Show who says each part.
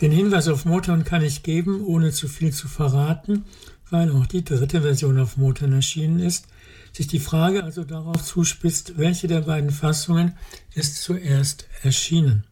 Speaker 1: Den Hinweis auf Moton kann ich geben, ohne zu viel zu verraten, weil auch die 3. Version auf Moton erschienen ist, sich die Frage also darauf zuspitzt, welche der beiden Fassungen ist zuerst erschienen.